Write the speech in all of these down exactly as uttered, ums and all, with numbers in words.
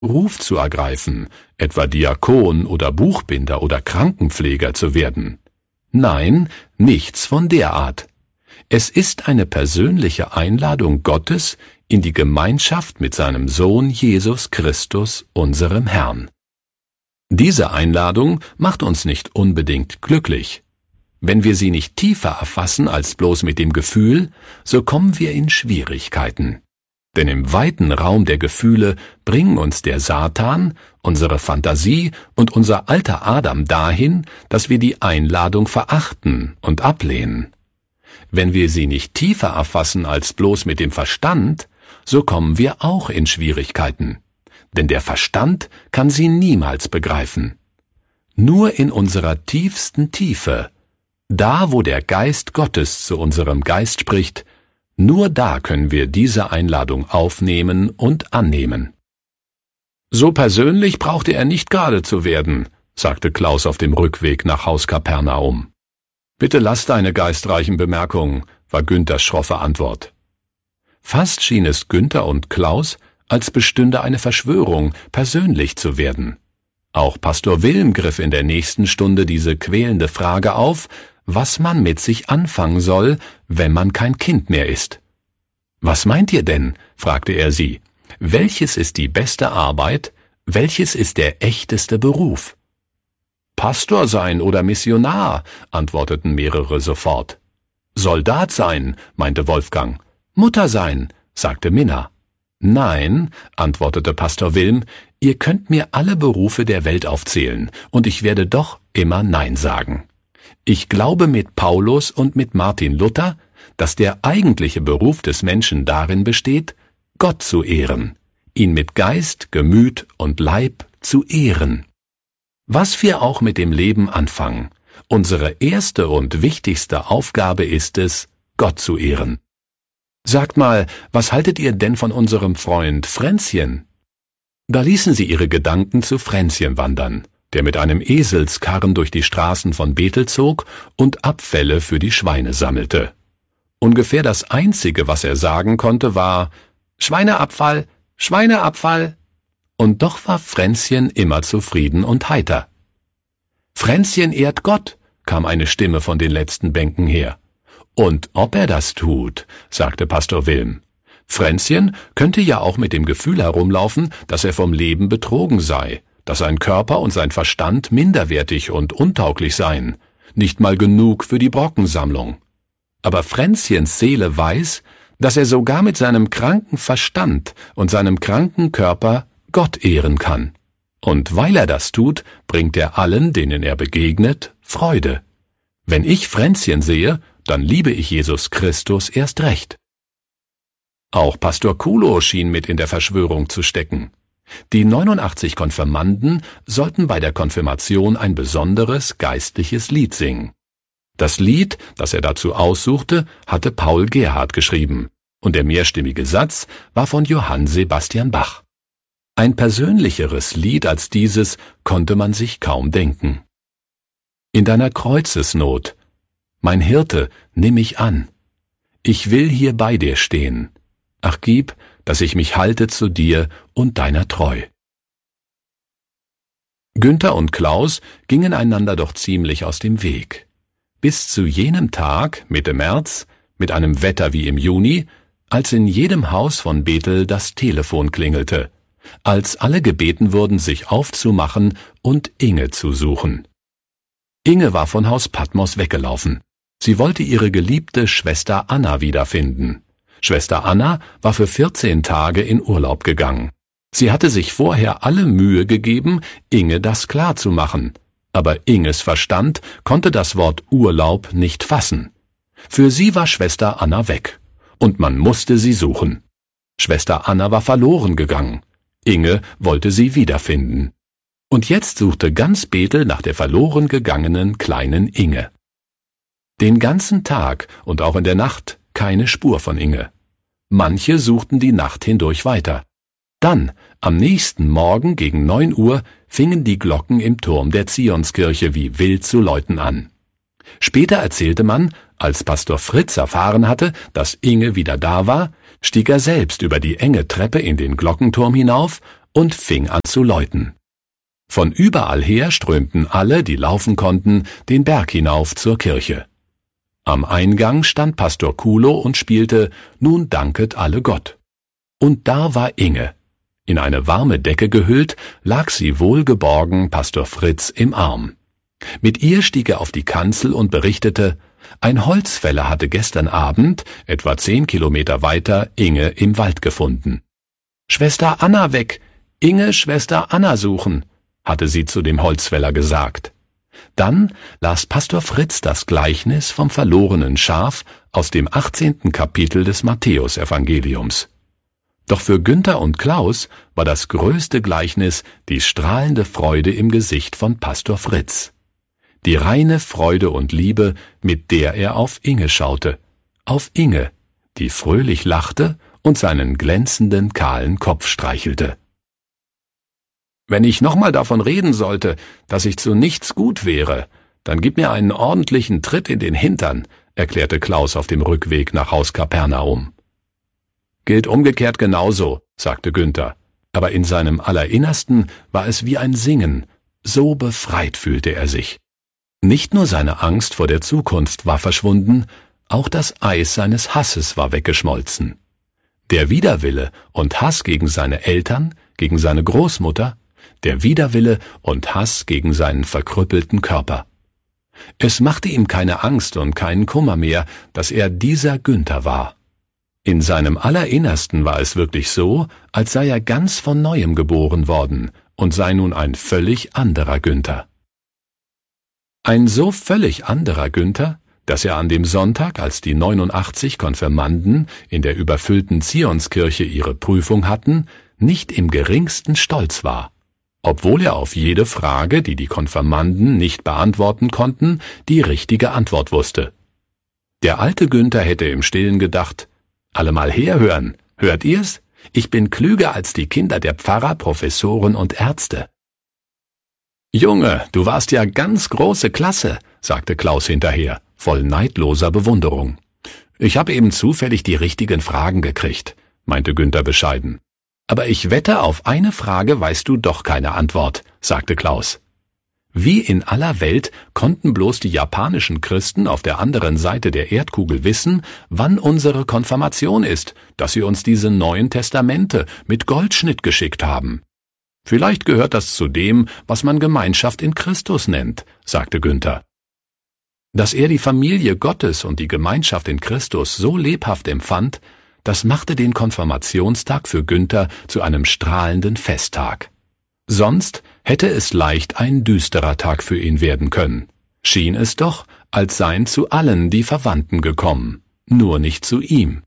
Beruf zu ergreifen, etwa Diakon oder Buchbinder oder Krankenpfleger zu werden. Nein, nichts von der Art. Es ist eine persönliche Einladung Gottes in die Gemeinschaft mit seinem Sohn Jesus Christus, unserem Herrn. Diese Einladung macht uns nicht unbedingt glücklich. Wenn wir sie nicht tiefer erfassen als bloß mit dem Gefühl, so kommen wir in Schwierigkeiten. Denn im weiten Raum der Gefühle bringen uns der Satan, unsere Fantasie und unser alter Adam dahin, dass wir die Einladung verachten und ablehnen. Wenn wir sie nicht tiefer erfassen als bloß mit dem Verstand, so kommen wir auch in Schwierigkeiten. Denn der Verstand kann sie niemals begreifen. Nur in unserer tiefsten Tiefe, da wo der Geist Gottes zu unserem Geist spricht, nur da können wir diese Einladung aufnehmen und annehmen. So persönlich brauchte er nicht gerade zu werden, sagte Klaus auf dem Rückweg nach Haus Kapernaum. Bitte lass deine geistreichen Bemerkungen, war Günthers schroffe Antwort. Fast schien es Günther und Klaus, als bestünde eine Verschwörung, persönlich zu werden. Auch Pastor Wilm griff in der nächsten Stunde diese quälende Frage auf, was man mit sich anfangen soll, wenn man kein Kind mehr ist. »Was meint ihr denn?« fragte er sie. »Welches ist die beste Arbeit? Welches ist der echteste Beruf?« »Pastor sein oder Missionar«, antworteten mehrere sofort. »Soldat sein«, meinte Wolfgang. »Mutter sein«, sagte Minna. »Nein«, antwortete Pastor Wilm, »ihr könnt mir alle Berufe der Welt aufzählen, und ich werde doch immer Nein sagen. Ich glaube mit Paulus und mit Martin Luther, dass der eigentliche Beruf des Menschen darin besteht, Gott zu ehren, ihn mit Geist, Gemüt und Leib zu ehren. Was wir auch mit dem Leben anfangen, unsere erste und wichtigste Aufgabe ist es, Gott zu ehren. Sagt mal, was haltet ihr denn von unserem Freund Fränzchen?« Da ließen sie ihre Gedanken zu Fränzchen wandern, der mit einem Eselskarren durch die Straßen von Bethel zog und Abfälle für die Schweine sammelte. Ungefähr das Einzige, was er sagen konnte, war »Schweineabfall, Schweineabfall«, und doch war Fränzchen immer zufrieden und heiter. »Fränzchen ehrt Gott«, kam eine Stimme von den letzten Bänken her. »Und ob er das tut«, sagte Pastor Wilm. »Fränzchen könnte ja auch mit dem Gefühl herumlaufen, dass er vom Leben betrogen sei, dass sein Körper und sein Verstand minderwertig und untauglich seien, nicht mal genug für die Brockensammlung. Aber Fränzchens Seele weiß, dass er sogar mit seinem kranken Verstand und seinem kranken Körper Gott ehren kann. Und weil er das tut, bringt er allen, denen er begegnet, Freude. Wenn ich Fränzchen sehe, dann liebe ich Jesus Christus erst recht.« Auch Pastor Kulo schien mit in der Verschwörung zu stecken. Die neunundachtzig Konfirmanden sollten bei der Konfirmation ein besonderes geistliches Lied singen. Das Lied, das er dazu aussuchte, hatte Paul Gerhardt geschrieben, und der mehrstimmige Satz war von Johann Sebastian Bach. Ein persönlicheres Lied als dieses konnte man sich kaum denken. »In deiner Kreuzesnot, mein Hirte, nimm mich an. Ich will hier bei dir stehen. Ach, gib, dass ich mich halte zu dir und deiner treu.« Günther und Klaus gingen einander doch ziemlich aus dem Weg. Bis zu jenem Tag, Mitte März, mit einem Wetter wie im Juni, als in jedem Haus von Bethel das Telefon klingelte, als alle gebeten wurden, sich aufzumachen und Inge zu suchen. Inge war von Haus Patmos weggelaufen. Sie wollte ihre geliebte Schwester Anna wiederfinden. Schwester Anna war für vierzehn Tage in Urlaub gegangen. Sie hatte sich vorher alle Mühe gegeben, Inge das klarzumachen. Aber Inges Verstand konnte das Wort Urlaub nicht fassen. Für sie war Schwester Anna weg, und man musste sie suchen. Schwester Anna war verloren gegangen. Inge wollte sie wiederfinden. Und jetzt suchte ganz Bethel nach der verloren gegangenen kleinen Inge. Den ganzen Tag und auch in der Nacht keine Spur von Inge. Manche suchten die Nacht hindurch weiter. Dann, am nächsten Morgen gegen neun Uhr, fingen die Glocken im Turm der Zionskirche wie wild zu läuten an. Später erzählte man, als Pastor Fritz erfahren hatte, dass Inge wieder da war, stieg er selbst über die enge Treppe in den Glockenturm hinauf und fing an zu läuten. Von überall her strömten alle, die laufen konnten, den Berg hinauf zur Kirche. Am Eingang stand Pastor Kulo und spielte »Nun danket alle Gott«. Und da war Inge. In eine warme Decke gehüllt, lag sie wohlgeborgen Pastor Fritz im Arm. Mit ihr stieg er auf die Kanzel und berichtete, ein Holzfäller hatte gestern Abend, etwa zehn Kilometer weiter, Inge im Wald gefunden. »Schwester Anna weg! Inge Schwester Anna suchen«, hatte sie zu dem Holzfäller gesagt. Dann las Pastor Fritz das Gleichnis vom verlorenen Schaf aus dem achtzehnten Kapitel des Matthäusevangeliums. Doch für Günther und Klaus war das größte Gleichnis die strahlende Freude im Gesicht von Pastor Fritz. Die reine Freude und Liebe, mit der er auf Inge schaute, auf Inge, die fröhlich lachte und seinen glänzenden, kahlen Kopf streichelte. »Wenn ich nochmal davon reden sollte, dass ich zu nichts gut wäre, dann gib mir einen ordentlichen Tritt in den Hintern«, erklärte Klaus auf dem Rückweg nach Haus Kapernaum. »Gilt umgekehrt genauso«, sagte Günther, aber in seinem Allerinnersten war es wie ein Singen, so befreit fühlte er sich. Nicht nur seine Angst vor der Zukunft war verschwunden, auch das Eis seines Hasses war weggeschmolzen. Der Widerwille und Hass gegen seine Eltern, gegen seine Großmutter, der Widerwille und Hass gegen seinen verkrüppelten Körper. Es machte ihm keine Angst und keinen Kummer mehr, dass er dieser Günther war. In seinem Allerinnersten war es wirklich so, als sei er ganz von Neuem geboren worden und sei nun ein völlig anderer Günther. Ein so völlig anderer Günther, dass er an dem Sonntag, als die neunundachtzig Konfirmanden in der überfüllten Zionskirche ihre Prüfung hatten, nicht im geringsten stolz war, obwohl er auf jede Frage, die die Konfirmanden nicht beantworten konnten, die richtige Antwort wusste. Der alte Günther hätte im Stillen gedacht, »Alle mal herhören, hört ihr's? Ich bin klüger als die Kinder der Pfarrer, Professoren und Ärzte.« »Junge, du warst ja ganz große Klasse«, sagte Klaus hinterher, voll neidloser Bewunderung. »Ich habe eben zufällig die richtigen Fragen gekriegt«, meinte Günther bescheiden. »Aber ich wette, auf eine Frage weißt du doch keine Antwort«, sagte Klaus. Wie in aller Welt konnten bloß die japanischen Christen auf der anderen Seite der Erdkugel wissen, wann unsere Konfirmation ist, dass sie uns diese neuen Testamente mit Goldschnitt geschickt haben? »Vielleicht gehört das zu dem, was man Gemeinschaft in Christus nennt«, sagte Günther. Dass er die Familie Gottes und die Gemeinschaft in Christus so lebhaft empfand, das machte den Konfirmationstag für Günther zu einem strahlenden Festtag. Sonst hätte es leicht ein düsterer Tag für ihn werden können. Schien es doch, als seien zu allen die Verwandten gekommen, nur nicht zu ihm.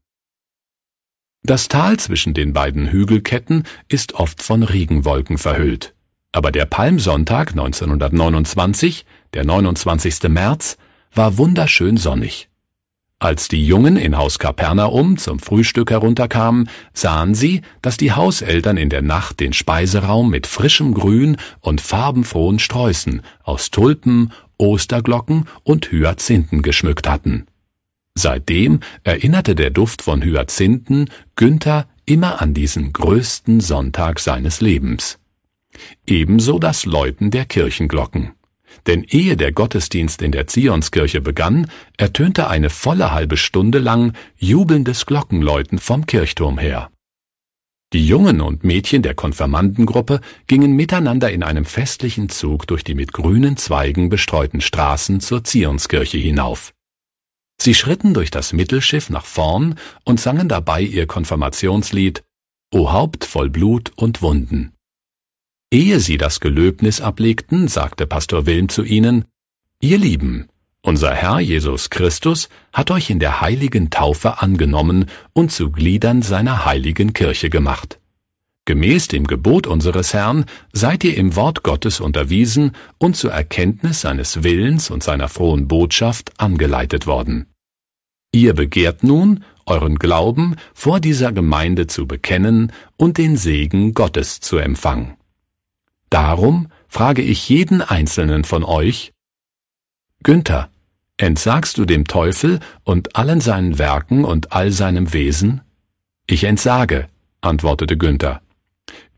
Das Tal zwischen den beiden Hügelketten ist oft von Regenwolken verhüllt. Aber der Palmsonntag neunzehnhundertneunundzwanzig, der neunundzwanzigste März, war wunderschön sonnig. Als die Jungen in Haus Kapernaum zum Frühstück herunterkamen, sahen sie, dass die Hauseltern in der Nacht den Speiseraum mit frischem Grün und farbenfrohen Sträußen aus Tulpen, Osterglocken und Hyazinthen geschmückt hatten. Seitdem erinnerte der Duft von Hyazinthen Günther immer an diesen größten Sonntag seines Lebens. Ebenso das Läuten der Kirchenglocken. Denn ehe der Gottesdienst in der Zionskirche begann, ertönte eine volle halbe Stunde lang jubelndes Glockenläuten vom Kirchturm her. Die Jungen und Mädchen der Konfirmandengruppe gingen miteinander in einem festlichen Zug durch die mit grünen Zweigen bestreuten Straßen zur Zionskirche hinauf. Sie schritten durch das Mittelschiff nach vorn und sangen dabei ihr Konfirmationslied »O Haupt voll Blut und Wunden«. Ehe sie das Gelöbnis ablegten, sagte Pastor Wilm zu ihnen, »Ihr Lieben, unser Herr Jesus Christus hat euch in der heiligen Taufe angenommen und zu Gliedern seiner heiligen Kirche gemacht. Gemäß dem Gebot unseres Herrn seid ihr im Wort Gottes unterwiesen und zur Erkenntnis seines Willens und seiner frohen Botschaft angeleitet worden. Ihr begehrt nun, euren Glauben vor dieser Gemeinde zu bekennen und den Segen Gottes zu empfangen. Darum frage ich jeden Einzelnen von euch, Günther, entsagst du dem Teufel und allen seinen Werken und all seinem Wesen? Ich entsage, antwortete Günther.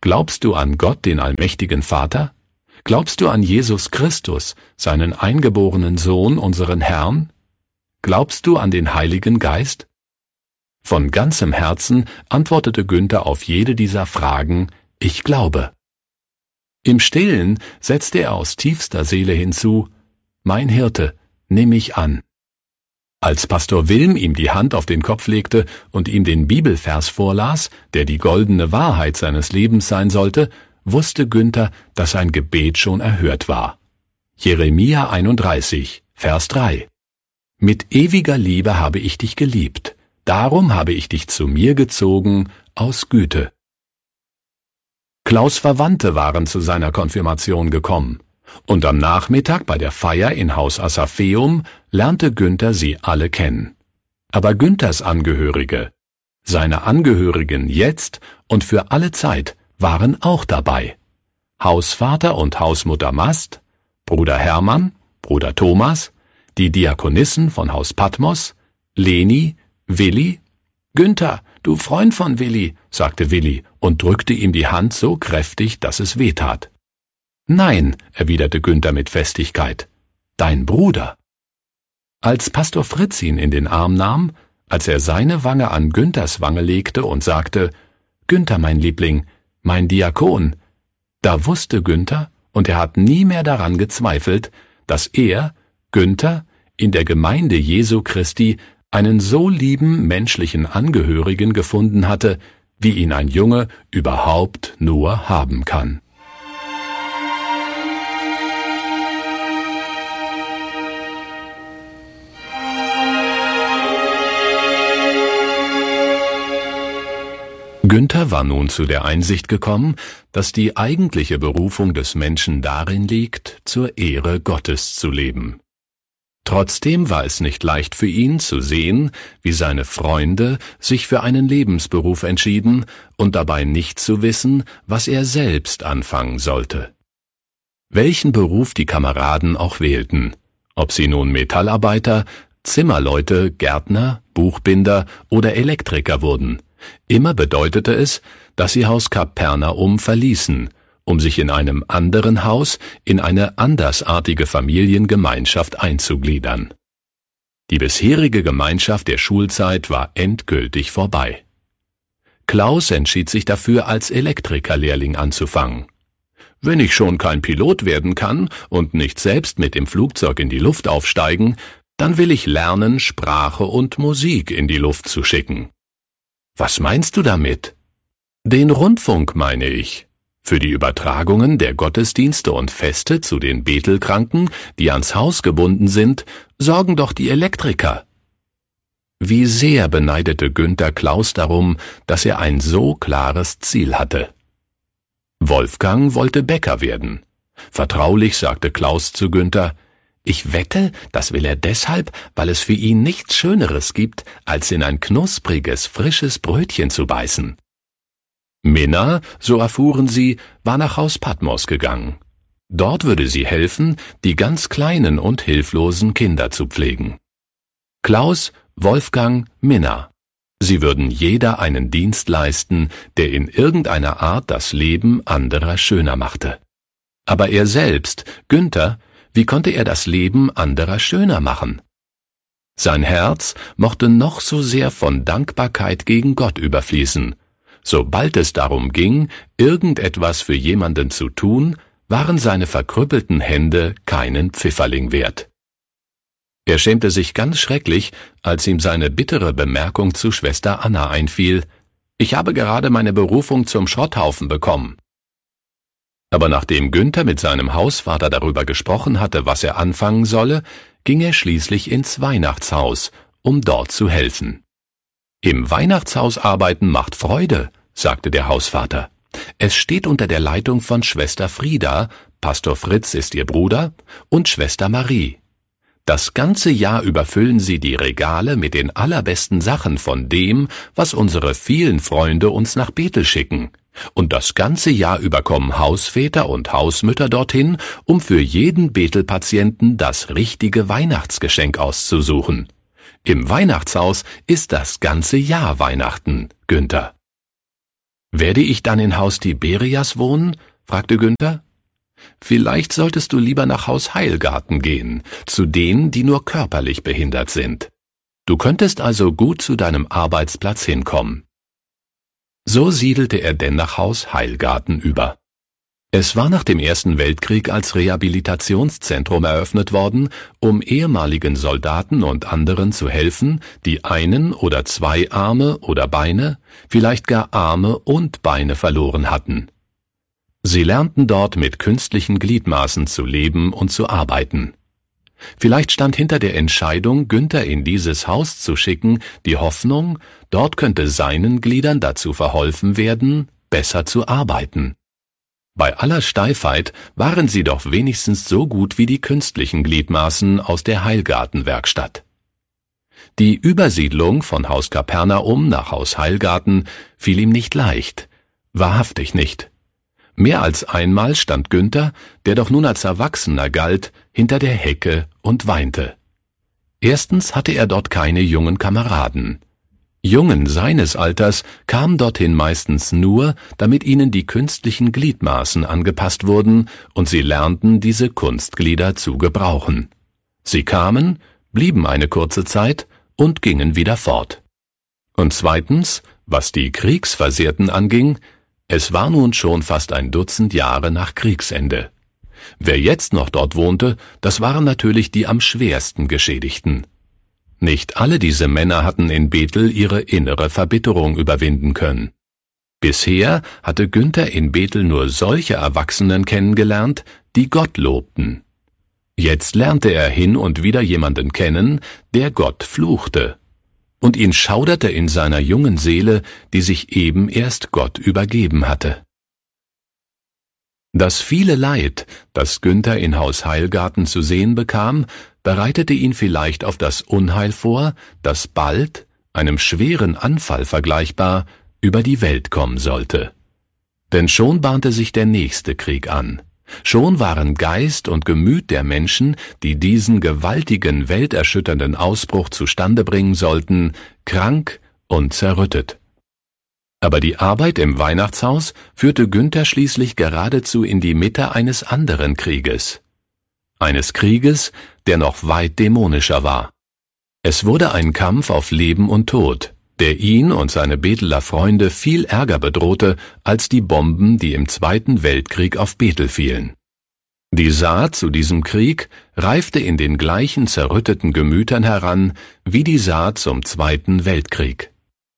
Glaubst du an Gott, den allmächtigen Vater? Glaubst du an Jesus Christus, seinen eingeborenen Sohn, unseren Herrn? Glaubst du an den Heiligen Geist? Von ganzem Herzen antwortete Günther auf jede dieser Fragen, ich glaube. Im Stillen setzte er aus tiefster Seele hinzu, mein Hirte, nimm mich an. Als Pastor Wilm ihm die Hand auf den Kopf legte und ihm den Bibelvers vorlas, der die goldene Wahrheit seines Lebens sein sollte, wusste Günther, dass sein Gebet schon erhört war. Jeremia einunddreißig, Vers drei. Mit ewiger Liebe habe ich dich geliebt, darum habe ich dich zu mir gezogen aus Güte. Klaus' Verwandte waren zu seiner Konfirmation gekommen, und am Nachmittag bei der Feier in Haus Asapheum lernte Günther sie alle kennen. Aber Günthers Angehörige, seine Angehörigen jetzt und für alle Zeit, waren auch dabei. Hausvater und Hausmutter Mast, Bruder Hermann, Bruder Thomas, die Diakonissen von Haus Patmos, Leni, Willi. »Günther, du Freund von Willi«, sagte Willi und drückte ihm die Hand so kräftig, dass es wehtat. »Nein«, erwiderte Günther mit Festigkeit, »dein Bruder.« Als Pastor Fritz ihn in den Arm nahm, als er seine Wange an Günthers Wange legte und sagte, »Günther, mein Liebling, mein Diakon«, da wusste Günther, und er hat nie mehr daran gezweifelt, dass er, Günther, in der Gemeinde Jesu Christi einen so lieben menschlichen Angehörigen gefunden hatte, wie ihn ein Junge überhaupt nur haben kann. Günther war nun zu der Einsicht gekommen, dass die eigentliche Berufung des Menschen darin liegt, zur Ehre Gottes zu leben. Trotzdem war es nicht leicht für ihn zu sehen, wie seine Freunde sich für einen Lebensberuf entschieden und dabei nicht zu wissen, was er selbst anfangen sollte. Welchen Beruf die Kameraden auch wählten, ob sie nun Metallarbeiter, Zimmerleute, Gärtner, Buchbinder oder Elektriker wurden, immer bedeutete es, dass sie Haus Kapernaum verließen, um sich in einem anderen Haus in eine andersartige Familiengemeinschaft einzugliedern. Die bisherige Gemeinschaft der Schulzeit war endgültig vorbei. Klaus entschied sich dafür, als Elektrikerlehrling anzufangen. »Wenn ich schon kein Pilot werden kann und nicht selbst mit dem Flugzeug in die Luft aufsteigen, dann will ich lernen, Sprache und Musik in die Luft zu schicken.« »Was meinst du damit?« »Den Rundfunk, meine ich. Für die Übertragungen der Gottesdienste und Feste zu den Betelkranken, die ans Haus gebunden sind, sorgen doch die Elektriker.« Wie sehr beneidete Günther Klaus darum, dass er ein so klares Ziel hatte. Wolfgang wollte Bäcker werden. Vertraulich sagte Klaus zu Günther, »Ich wette, das will er deshalb, weil es für ihn nichts Schöneres gibt, als in ein knuspriges, frisches Brötchen zu beißen.« Minna, so erfuhren sie, war nach Haus Patmos gegangen. Dort würde sie helfen, die ganz kleinen und hilflosen Kinder zu pflegen. Klaus, Wolfgang, Minna. Sie würden jeder einen Dienst leisten, der in irgendeiner Art das Leben anderer schöner machte. Aber er selbst, Günther, wie konnte er das Leben anderer schöner machen? Sein Herz mochte noch so sehr von Dankbarkeit gegen Gott überfließen. Sobald es darum ging, irgendetwas für jemanden zu tun, waren seine verkrüppelten Hände keinen Pfifferling wert. Er schämte sich ganz schrecklich, als ihm seine bittere Bemerkung zu Schwester Anna einfiel, »Ich habe gerade meine Berufung zum Schrotthaufen bekommen.« Aber nachdem Günther mit seinem Hausvater darüber gesprochen hatte, was er anfangen solle, ging er schließlich ins Weihnachtshaus, um dort zu helfen. »Im Weihnachtshaus arbeiten macht Freude«, sagte der Hausvater. »Es steht unter der Leitung von Schwester Frieda, Pastor Fritz ist ihr Bruder, und Schwester Marie. Das ganze Jahr überfüllen sie die Regale mit den allerbesten Sachen von dem, was unsere vielen Freunde uns nach Bethel schicken. Und das ganze Jahr über kommen Hausväter und Hausmütter dorthin, um für jeden Bethel-Patienten das richtige Weihnachtsgeschenk auszusuchen. Im Weihnachtshaus ist das ganze Jahr Weihnachten, Günther.« »Werde ich dann in Haus Tiberias wohnen?« fragte Günther. »Vielleicht solltest du lieber nach Haus Heilgarten gehen, zu denen, die nur körperlich behindert sind. Du könntest also gut zu deinem Arbeitsplatz hinkommen.« So siedelte er denn nach Haus Heilgarten über. Es war nach dem Ersten Weltkrieg als Rehabilitationszentrum eröffnet worden, um ehemaligen Soldaten und anderen zu helfen, die einen oder zwei Arme oder Beine, vielleicht gar Arme und Beine verloren hatten. Sie lernten dort mit künstlichen Gliedmaßen zu leben und zu arbeiten. Vielleicht stand hinter der Entscheidung, Günther in dieses Haus zu schicken, die Hoffnung, dort könnte seinen Gliedern dazu verholfen werden, besser zu arbeiten. Bei aller Steifheit waren sie doch wenigstens so gut wie die künstlichen Gliedmaßen aus der Heilgartenwerkstatt. Die Übersiedlung von Haus Kapernaum nach Haus Heilgarten fiel ihm nicht leicht, wahrhaftig nicht. Mehr als einmal stand Günther, der doch nun als Erwachsener galt, hinter der Hecke und weinte. Erstens hatte er dort keine jungen Kameraden. Jungen seines Alters kamen dorthin meistens nur, damit ihnen die künstlichen Gliedmaßen angepasst wurden und sie lernten, diese Kunstglieder zu gebrauchen. Sie kamen, blieben eine kurze Zeit und gingen wieder fort. Und zweitens, was die Kriegsversehrten anging, es war nun schon fast ein Dutzend Jahre nach Kriegsende. Wer jetzt noch dort wohnte, das waren natürlich die am schwersten Geschädigten. Nicht alle diese Männer hatten in Bethel ihre innere Verbitterung überwinden können. Bisher hatte Günther in Bethel nur solche Erwachsenen kennengelernt, die Gott lobten. Jetzt lernte er hin und wieder jemanden kennen, der Gott fluchte. Und ihn schauderte in seiner jungen Seele, die sich eben erst Gott übergeben hatte. Das viele Leid, das Günther in Haus Heilgarten zu sehen bekam, bereitete ihn vielleicht auf das Unheil vor, das bald, einem schweren Anfall vergleichbar, über die Welt kommen sollte. Denn schon bahnte sich der nächste Krieg an. Schon waren Geist und Gemüt der Menschen, die diesen gewaltigen, welterschütternden Ausbruch zustande bringen sollten, krank und zerrüttet. Aber die Arbeit im Weihnachtshaus führte Günther schließlich geradezu in die Mitte eines anderen Krieges. Eines Krieges, der noch weit dämonischer war. Es wurde ein Kampf auf Leben und Tod, der ihn und seine Betheler Freunde viel Ärger bedrohte als die Bomben, die im Zweiten Weltkrieg auf Bethel fielen. Die Saat zu diesem Krieg reifte in den gleichen zerrütteten Gemütern heran wie die Saat zum Zweiten Weltkrieg.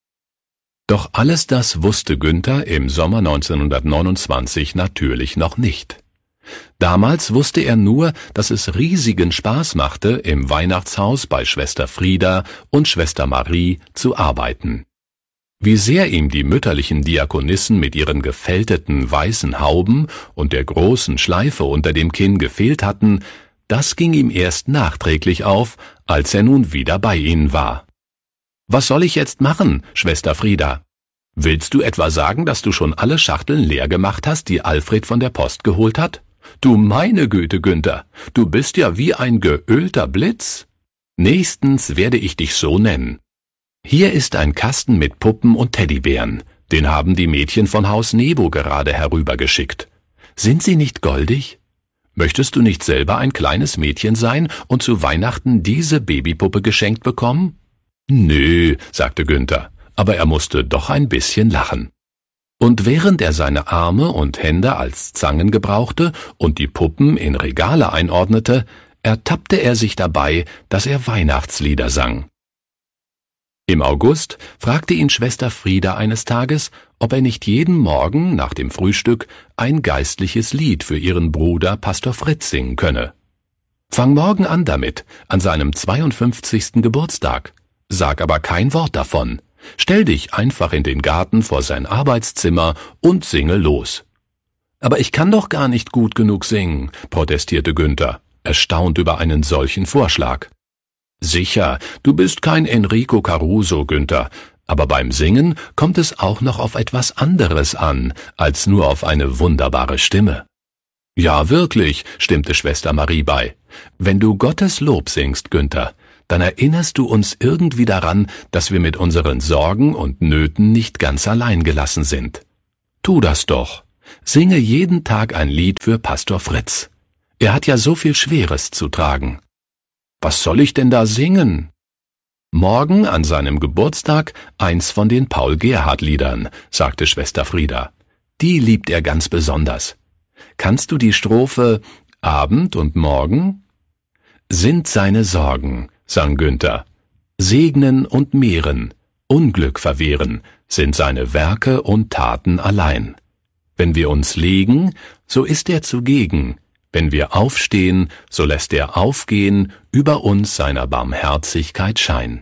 Doch alles das wusste Günther im Sommer neunzehnhundertneunundzwanzig natürlich noch nicht. Damals wusste er nur, dass es riesigen Spaß machte, im Weihnachtshaus bei Schwester Frieda und Schwester Marie zu arbeiten. Wie sehr ihm die mütterlichen Diakonissen mit ihren gefälteten weißen Hauben und der großen Schleife unter dem Kinn gefehlt hatten, das ging ihm erst nachträglich auf, als er nun wieder bei ihnen war. »Was soll ich jetzt machen, Schwester Frieda? Willst du etwa sagen, dass du schon alle Schachteln leer gemacht hast, die Alfred von der Post geholt hat? Du meine Güte, Günther, du bist ja wie ein geölter Blitz. Nächstens werde ich dich so nennen. Hier ist ein Kasten mit Puppen und Teddybären, den haben die Mädchen von Haus Nebo gerade herübergeschickt. Sind sie nicht goldig? Möchtest du nicht selber ein kleines Mädchen sein und zu Weihnachten diese Babypuppe geschenkt bekommen?« »Nö«, sagte Günther, aber er musste doch ein bisschen lachen. Und während er seine Arme und Hände als Zangen gebrauchte und die Puppen in Regale einordnete, ertappte er sich dabei, dass er Weihnachtslieder sang. Im August fragte ihn Schwester Frieda eines Tages, ob er nicht jeden Morgen nach dem Frühstück ein geistliches Lied für ihren Bruder Pastor Fritz singen könne. »Fang morgen an damit, an seinem zweiundfünfzigsten Geburtstag. Sag aber kein Wort davon. Stell dich einfach in den Garten vor sein Arbeitszimmer und singe los.« »Aber ich kann doch gar nicht gut genug singen«, protestierte Günther, erstaunt über einen solchen Vorschlag. »Sicher, du bist kein Enrico Caruso, Günther, aber beim Singen kommt es auch noch auf etwas anderes an, als nur auf eine wunderbare Stimme.« »Ja, wirklich«, stimmte Schwester Marie bei. »Wenn du Gottes Lob singst, Günther, dann erinnerst du uns irgendwie daran, dass wir mit unseren Sorgen und Nöten nicht ganz allein gelassen sind. Tu das doch. Singe jeden Tag ein Lied für Pastor Fritz. Er hat ja so viel Schweres zu tragen. Was soll ich denn da singen? Morgen an seinem Geburtstag eins von den Paul-Gerhardt-Liedern, sagte Schwester Frieda. Die liebt er ganz besonders. Kannst du die Strophe Abend und Morgen? Sind seine Sorgen, sang Günther. Segnen und mehren, Unglück verwehren, sind seine Werke und Taten allein. Wenn wir uns legen, so ist er zugegen. Wenn wir aufstehen, so lässt er aufgehen, über uns seiner Barmherzigkeit Schein.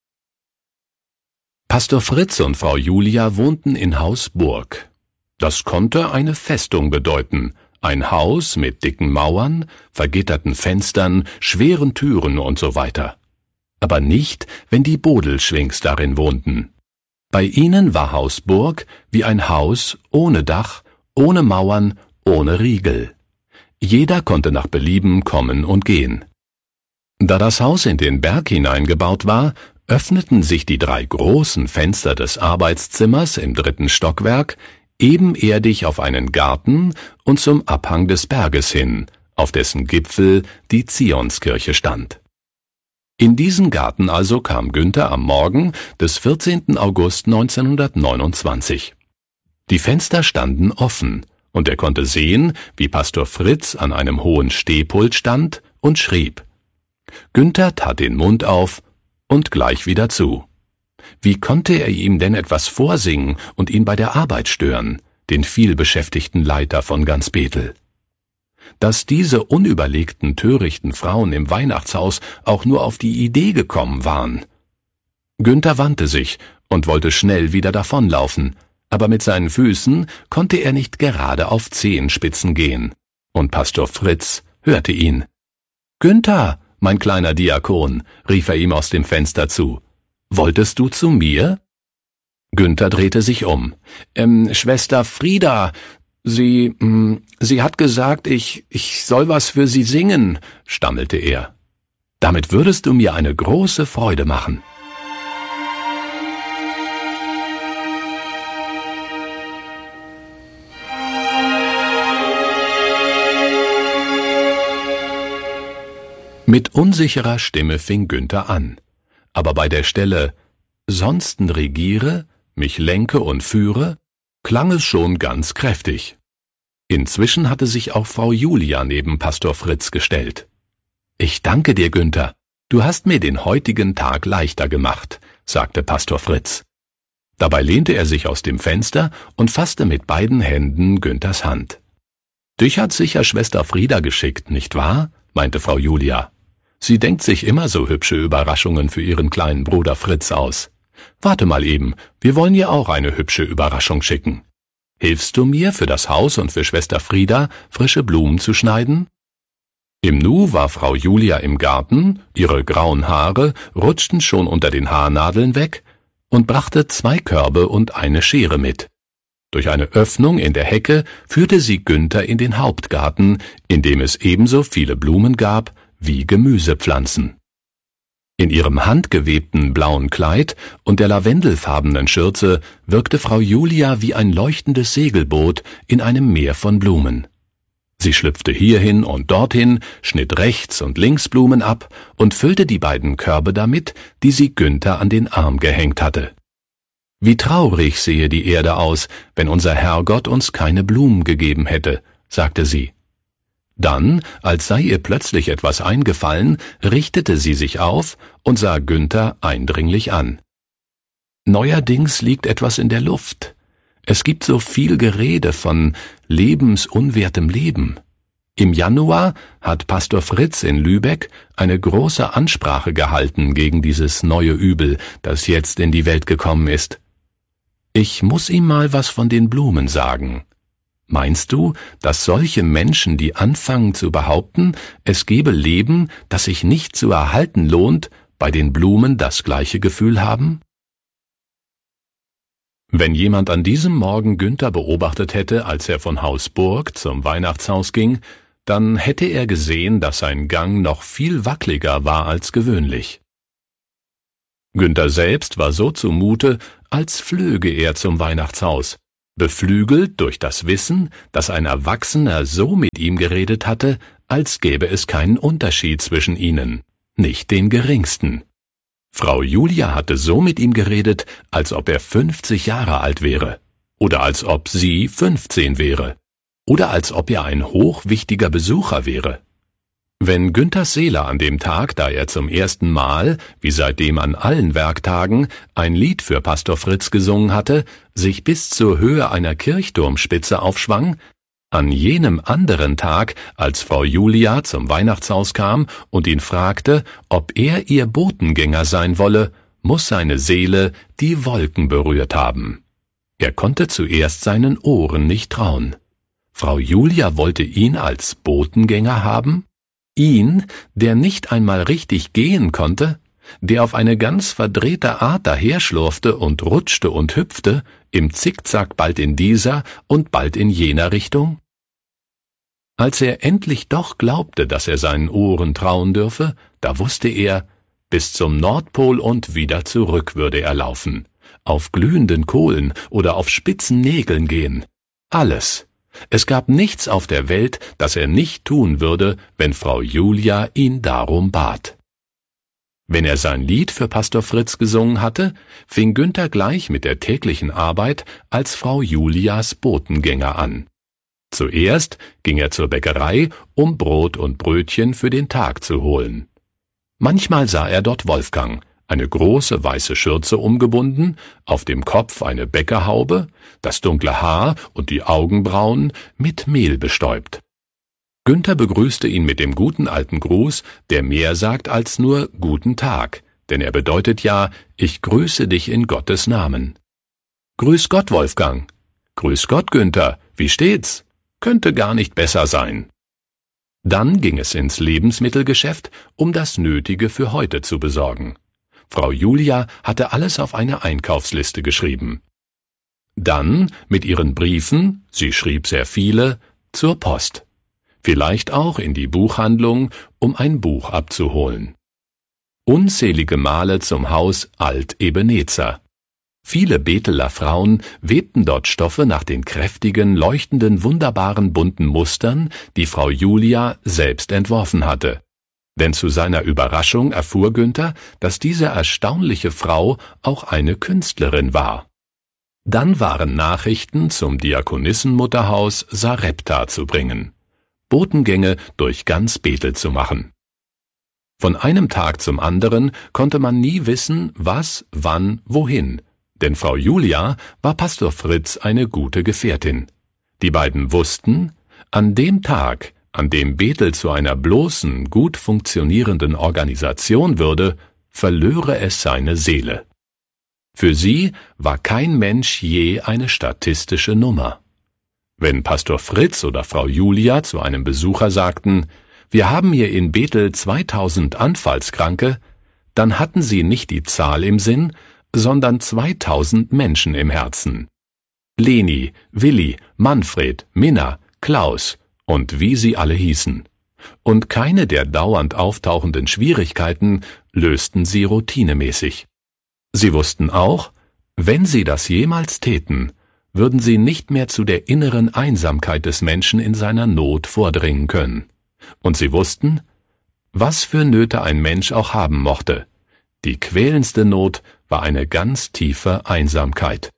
Pastor Fritz und Frau Julia wohnten in Haus Burg. Das konnte eine Festung bedeuten, ein Haus mit dicken Mauern, vergitterten Fenstern, schweren Türen und so weiter. Aber nicht, wenn die Bodelschwings darin wohnten. Bei ihnen war Haus Burg wie ein Haus ohne Dach, ohne Mauern, ohne Riegel. Jeder konnte nach Belieben kommen und gehen. Da das Haus in den Berg hineingebaut war, öffneten sich die drei großen Fenster des Arbeitszimmers im dritten Stockwerk ebenerdig auf einen Garten und zum Abhang des Berges hin, auf dessen Gipfel die Zionskirche stand. In diesen Garten also kam Günther am Morgen des vierzehnten August neunzehnhundertneunundzwanzig. Die Fenster standen offen, und er konnte sehen, wie Pastor Fritz an einem hohen Stehpult stand und schrieb. Günther tat den Mund auf und gleich wieder zu. Wie konnte er ihm denn etwas vorsingen und ihn bei der Arbeit stören, den vielbeschäftigten Leiter von ganz Bethel? Dass diese unüberlegten, törichten Frauen im Weihnachtshaus auch nur auf die Idee gekommen waren. Günther wandte sich und wollte schnell wieder davonlaufen, aber mit seinen Füßen konnte er nicht gerade auf Zehenspitzen gehen. Und Pastor Fritz hörte ihn. »Günther, mein kleiner Diakon«, rief er ihm aus dem Fenster zu, »wolltest du zu mir?« Günther drehte sich um. Ähm, »Schwester Frieda, sie, mh, sie hat gesagt, ich, ich soll was für sie singen«, stammelte er. »Damit würdest du mir eine große Freude machen.« Mit unsicherer Stimme fing Günther an, aber bei der Stelle »Sonsten regiere, mich lenke und führe« klang es schon ganz kräftig. Inzwischen hatte sich auch Frau Julia neben Pastor Fritz gestellt. »Ich danke dir, Günther, du hast mir den heutigen Tag leichter gemacht«, sagte Pastor Fritz. Dabei lehnte er sich aus dem Fenster und fasste mit beiden Händen Günthers Hand. »Dich hat sicher Schwester Frieda geschickt, nicht wahr?« meinte Frau Julia. »Sie denkt sich immer so hübsche Überraschungen für ihren kleinen Bruder Fritz aus. Warte mal eben, wir wollen ihr auch eine hübsche Überraschung schicken. Hilfst du mir, für das Haus und für Schwester Frieda frische Blumen zu schneiden?« Im Nu war Frau Julia im Garten, ihre grauen Haare rutschten schon unter den Haarnadeln weg und brachte zwei Körbe und eine Schere mit. Durch eine Öffnung in der Hecke führte sie Günther in den Hauptgarten, in dem es ebenso viele Blumen gab wie Gemüsepflanzen. In ihrem handgewebten blauen Kleid und der lavendelfarbenen Schürze wirkte Frau Julia wie ein leuchtendes Segelboot in einem Meer von Blumen. Sie schlüpfte hierhin und dorthin, schnitt rechts und links Blumen ab und füllte die beiden Körbe damit, die sie Günther an den Arm gehängt hatte. »Wie traurig sehe die Erde aus, wenn unser Herrgott uns keine Blumen gegeben hätte«, sagte sie. Dann, als sei ihr plötzlich etwas eingefallen, richtete sie sich auf und sah Günther eindringlich an. »Neuerdings liegt etwas in der Luft. Es gibt so viel Gerede von lebensunwertem Leben. Im Januar hat Pastor Fritz in Lübeck eine große Ansprache gehalten gegen dieses neue Übel, das jetzt in die Welt gekommen ist. Ich muss ihm mal was von den Blumen sagen. Meinst du, dass solche Menschen, die anfangen zu behaupten, es gebe Leben, das sich nicht zu erhalten lohnt, bei den Blumen das gleiche Gefühl haben?« Wenn jemand an diesem Morgen Günther beobachtet hätte, als er von Haus Burg zum Weihnachtshaus ging, dann hätte er gesehen, dass sein Gang noch viel wackeliger war als gewöhnlich. Günther selbst war so zumute, als flöge er zum Weihnachtshaus, beflügelt durch das Wissen, dass ein Erwachsener so mit ihm geredet hatte, als gäbe es keinen Unterschied zwischen ihnen, nicht den geringsten. Frau Julia hatte so mit ihm geredet, als ob er fünfzig Jahre alt wäre, oder als ob sie fünfzehn wäre, oder als ob er ein hochwichtiger Besucher wäre. Wenn Günthers Seele an dem Tag, da er zum ersten Mal, wie seitdem an allen Werktagen, ein Lied für Pastor Fritz gesungen hatte, sich bis zur Höhe einer Kirchturmspitze aufschwang, an jenem anderen Tag, als Frau Julia zum Weihnachtshaus kam und ihn fragte, ob er ihr Botengänger sein wolle, muß seine Seele die Wolken berührt haben. Er konnte zuerst seinen Ohren nicht trauen. Frau Julia wollte ihn als Botengänger haben? Ihn, der nicht einmal richtig gehen konnte, der auf eine ganz verdrehte Art daherschlurfte und rutschte und hüpfte, im Zickzack bald in dieser und bald in jener Richtung? Als er endlich doch glaubte, dass er seinen Ohren trauen dürfe, da wusste er, bis zum Nordpol und wieder zurück würde er laufen, auf glühenden Kohlen oder auf spitzen Nägeln gehen. Alles. Es gab nichts auf der Welt, das er nicht tun würde, wenn Frau Julia ihn darum bat. Wenn er sein Lied für Pastor Fritz gesungen hatte, fing Günther gleich mit der täglichen Arbeit als Frau Julias Botengänger an. Zuerst ging er zur Bäckerei, um Brot und Brötchen für den Tag zu holen. Manchmal sah er dort Wolfgang, eine große weiße Schürze umgebunden, auf dem Kopf eine Bäckerhaube, das dunkle Haar und die Augenbrauen mit Mehl bestäubt. Günther begrüßte ihn mit dem guten alten Gruß, der mehr sagt als nur »Guten Tag«, denn er bedeutet ja, »Ich grüße dich in Gottes Namen«. »Grüß Gott, Wolfgang.« »Grüß Gott, Günther. Wie steht's? Könnte gar nicht besser sein.« Dann ging es ins Lebensmittelgeschäft, um das Nötige für heute zu besorgen. Frau Julia hatte alles auf eine Einkaufsliste geschrieben. Dann mit ihren Briefen, sie schrieb sehr viele, zur Post. Vielleicht auch in die Buchhandlung, um ein Buch abzuholen. Unzählige Male zum Haus Alt-Ebenezer. Viele Beteler Frauen webten dort Stoffe nach den kräftigen, leuchtenden, wunderbaren bunten Mustern, die Frau Julia selbst entworfen hatte. Denn zu seiner Überraschung erfuhr Günther, dass diese erstaunliche Frau auch eine Künstlerin war. Dann waren Nachrichten zum Diakonissenmutterhaus Sarepta zu bringen, Botengänge durch ganz Bethel zu machen. Von einem Tag zum anderen konnte man nie wissen, was, wann, wohin, denn Frau Julia war Pastor Fritz eine gute Gefährtin. Die beiden wussten, an dem Tag, an dem Bethel zu einer bloßen, gut funktionierenden Organisation würde, verlöre es seine Seele. Für sie war kein Mensch je eine statistische Nummer. Wenn Pastor Fritz oder Frau Julia zu einem Besucher sagten, wir haben hier in Bethel zweitausend Anfallskranke, dann hatten sie nicht die Zahl im Sinn, sondern zweitausend Menschen im Herzen. Leni, Willi, Manfred, Minna, Klaus und wie sie alle hießen. Und keine der dauernd auftauchenden Schwierigkeiten lösten sie routinemäßig. Sie wussten auch, wenn sie das jemals täten, würden sie nicht mehr zu der inneren Einsamkeit des Menschen in seiner Not vordringen können. Und sie wussten, was für Nöte ein Mensch auch haben mochte, die quälendste Not war eine ganz tiefe Einsamkeit.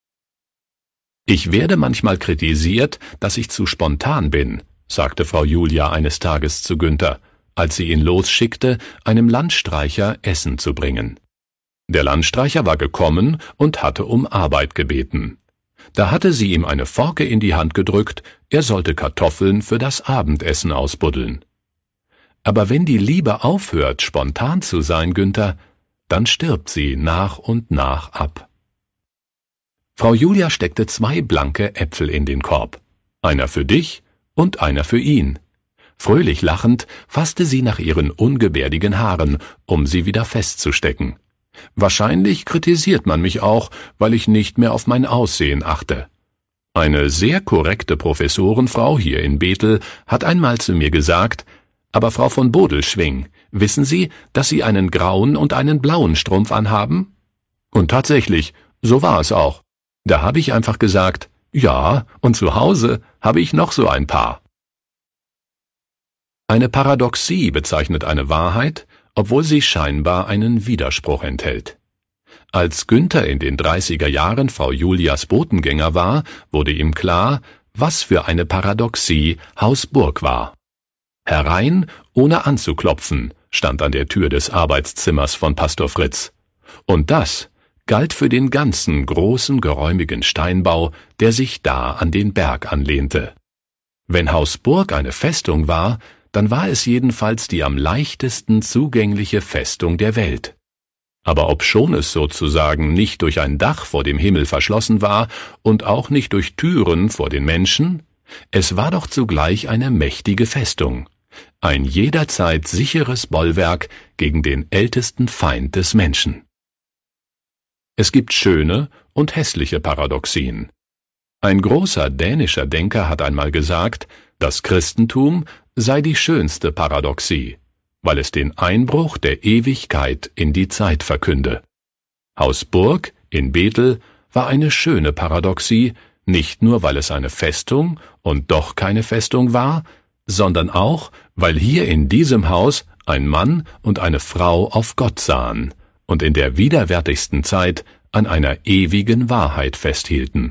»Ich werde manchmal kritisiert, dass ich zu spontan bin«, sagte Frau Julia eines Tages zu Günther, als sie ihn losschickte, einem Landstreicher Essen zu bringen. Der Landstreicher war gekommen und hatte um Arbeit gebeten. Da hatte sie ihm eine Forke in die Hand gedrückt, er sollte Kartoffeln für das Abendessen ausbuddeln. Aber wenn die Liebe aufhört, spontan zu sein, Günther, dann stirbt sie nach und nach ab. Frau Julia steckte zwei blanke Äpfel in den Korb, einer für dich und einer für ihn. Fröhlich lachend fasste sie nach ihren ungebärdigen Haaren, um sie wieder festzustecken. Wahrscheinlich kritisiert man mich auch, weil ich nicht mehr auf mein Aussehen achte. Eine sehr korrekte Professorenfrau hier in Bethel hat einmal zu mir gesagt, aber Frau von Bodelschwingh, wissen Sie, dass Sie einen grauen und einen blauen Strumpf anhaben? Und tatsächlich, so war es auch. Da habe ich einfach gesagt, Ja, und zu Hause habe ich noch so ein paar. Eine Paradoxie bezeichnet eine Wahrheit, obwohl sie scheinbar einen Widerspruch enthält. Als Günther in den dreißiger Jahren Frau Julias Botengänger war, wurde ihm klar, was für eine Paradoxie Haus Burg war. Herein, ohne anzuklopfen, stand an der Tür des Arbeitszimmers von Pastor Fritz. Und das galt für den ganzen großen, geräumigen Steinbau, der sich da an den Berg anlehnte. Wenn Haus Burg eine Festung war, dann war es jedenfalls die am leichtesten zugängliche Festung der Welt. Aber obschon es sozusagen nicht durch ein Dach vor dem Himmel verschlossen war und auch nicht durch Türen vor den Menschen, es war doch zugleich eine mächtige Festung, ein jederzeit sicheres Bollwerk gegen den ältesten Feind des Menschen. Es gibt schöne und hässliche Paradoxien. Ein großer dänischer Denker hat einmal gesagt, das Christentum sei die schönste Paradoxie, weil es den Einbruch der Ewigkeit in die Zeit verkünde. Haus Burg in Bethel war eine schöne Paradoxie, nicht nur weil es eine Festung und doch keine Festung war, sondern auch, weil hier in diesem Haus ein Mann und eine Frau auf Gott sahen und in der widerwärtigsten Zeit an einer ewigen Wahrheit festhielten.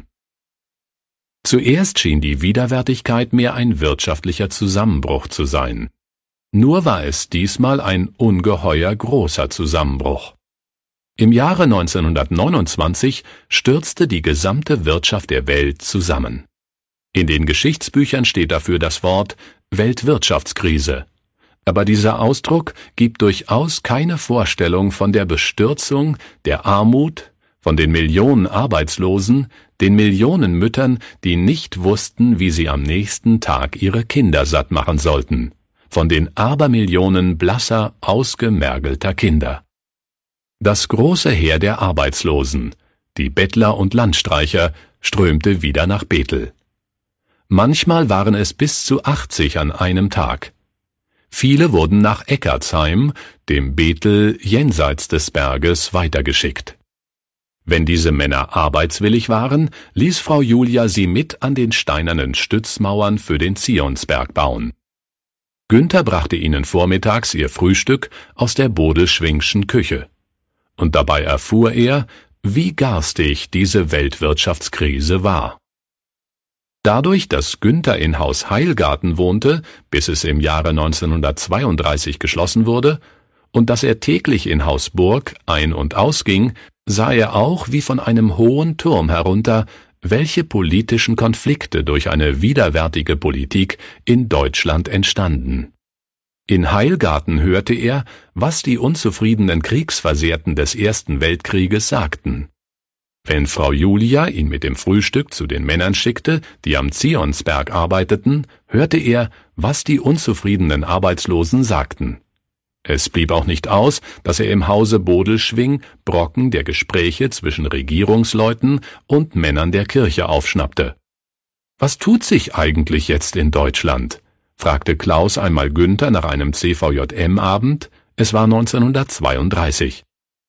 Zuerst schien die Widerwärtigkeit mehr ein wirtschaftlicher Zusammenbruch zu sein. Nur war es diesmal ein ungeheuer großer Zusammenbruch. Im Jahre neunzehnhundertneunundzwanzig stürzte die gesamte Wirtschaft der Welt zusammen. In den Geschichtsbüchern steht dafür das Wort Weltwirtschaftskrise. Aber dieser Ausdruck gibt durchaus keine Vorstellung von der Bestürzung, der Armut, von den Millionen Arbeitslosen, den Millionen Müttern, die nicht wussten, wie sie am nächsten Tag ihre Kinder satt machen sollten, von den Abermillionen blasser, ausgemergelter Kinder. Das große Heer der Arbeitslosen, die Bettler und Landstreicher, strömte wieder nach Bethel. Manchmal waren es bis zu achtzig an einem Tag. Viele wurden nach Eckartsheim, dem Bethel jenseits des Berges, weitergeschickt. Wenn diese Männer arbeitswillig waren, ließ Frau Julia sie mit an den steinernen Stützmauern für den Zionsberg bauen. Günther brachte ihnen vormittags ihr Frühstück aus der Bodelschwingschen Küche. Und dabei erfuhr er, wie garstig diese Weltwirtschaftskrise war. Dadurch, dass Günther in Haus Heilgarten wohnte, bis es im Jahre neunzehnhundertzweiunddreißig geschlossen wurde, und dass er täglich in Haus Burg ein- und ausging, sah er auch wie von einem hohen Turm herunter, welche politischen Konflikte durch eine widerwärtige Politik in Deutschland entstanden. In Heilgarten hörte er, was die unzufriedenen Kriegsversehrten des Ersten Weltkrieges sagten. Wenn Frau Julia ihn mit dem Frühstück zu den Männern schickte, die am Zionsberg arbeiteten, hörte er, was die unzufriedenen Arbeitslosen sagten. Es blieb auch nicht aus, dass er im Hause Bodelschwing Brocken der Gespräche zwischen Regierungsleuten und Männern der Kirche aufschnappte. »Was tut sich eigentlich jetzt in Deutschland?« fragte Klaus einmal Günther nach einem C V J M-Abend, es war neunzehnhundertzweiunddreißig.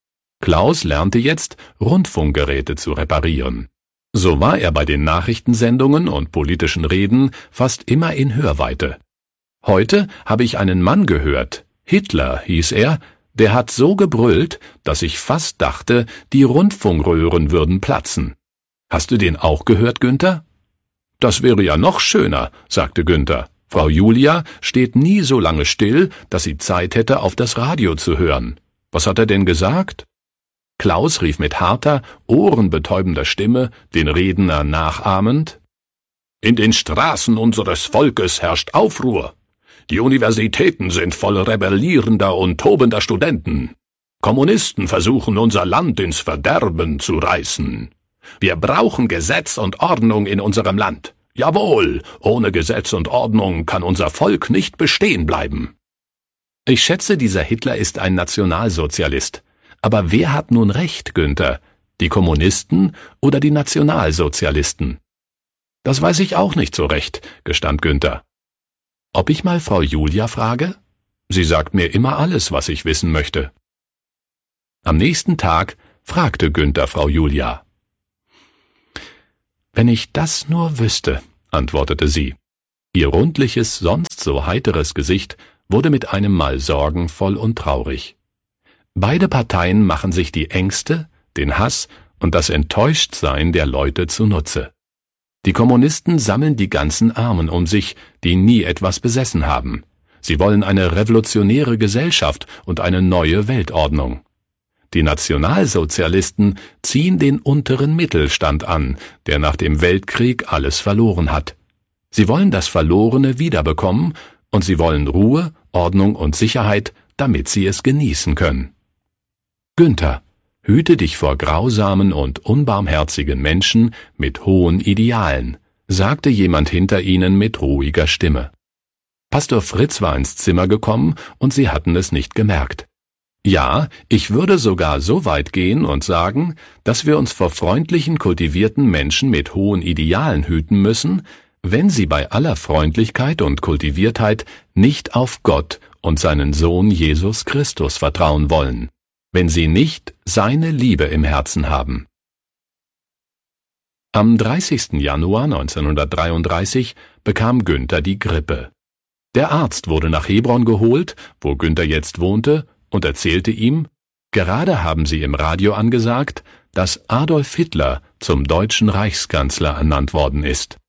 Klaus lernte jetzt, Rundfunkgeräte zu reparieren. So war er bei den Nachrichtensendungen und politischen Reden fast immer in Hörweite. »Heute habe ich einen Mann gehört, Hitler hieß er, der hat so gebrüllt, dass ich fast dachte, die Rundfunkröhren würden platzen. Hast du den auch gehört, Günther?« »Das wäre ja noch schöner«, sagte Günther. »Frau Julia steht nie so lange still, dass sie Zeit hätte, auf das Radio zu hören. Was hat er denn gesagt?« Klaus rief mit harter, ohrenbetäubender Stimme, den Redner nachahmend: »In den Straßen unseres Volkes herrscht Aufruhr. Die Universitäten sind voll rebellierender und tobender Studenten. Kommunisten versuchen, unser Land ins Verderben zu reißen. Wir brauchen Gesetz und Ordnung in unserem Land. Jawohl, ohne Gesetz und Ordnung kann unser Volk nicht bestehen bleiben.« Ich schätze, dieser Hitler ist ein Nationalsozialist. Aber wer hat nun recht, Günther? Die Kommunisten oder die Nationalsozialisten? »Das weiß ich auch nicht so recht«, gestand Günther. »Ob ich mal Frau Julia frage? Sie sagt mir immer alles, was ich wissen möchte.« Am nächsten Tag fragte Günther Frau Julia. »Wenn ich das nur wüsste«, antwortete sie. Ihr rundliches, sonst so heiteres Gesicht wurde mit einem Mal sorgenvoll und traurig. Beide Parteien machen sich die Ängste, den Hass und das Enttäuschtsein der Leute zunutze. Die Kommunisten sammeln die ganzen Armen um sich, die nie etwas besessen haben. Sie wollen eine revolutionäre Gesellschaft und eine neue Weltordnung. Die Nationalsozialisten ziehen den unteren Mittelstand an, der nach dem Weltkrieg alles verloren hat. Sie wollen das Verlorene wiederbekommen und sie wollen Ruhe, Ordnung und Sicherheit, damit sie es genießen können. Günther, hüte dich vor grausamen und unbarmherzigen Menschen mit hohen Idealen, sagte jemand hinter ihnen mit ruhiger Stimme. Pastor Fritz war ins Zimmer gekommen und sie hatten es nicht gemerkt. Ja, ich würde sogar so weit gehen und sagen, dass wir uns vor freundlichen, kultivierten Menschen mit hohen Idealen hüten müssen, wenn sie bei aller Freundlichkeit und Kultiviertheit nicht auf Gott und seinen Sohn Jesus Christus vertrauen wollen, wenn sie nicht seine Liebe im Herzen haben. Am dreißigsten Januar neunzehnhundertdreiunddreißig bekam Günther die Grippe. Der Arzt wurde nach Hebron geholt, wo Günther jetzt wohnte, und erzählte ihm, gerade haben sie im Radio angesagt, dass Adolf Hitler zum deutschen Reichskanzler ernannt worden ist.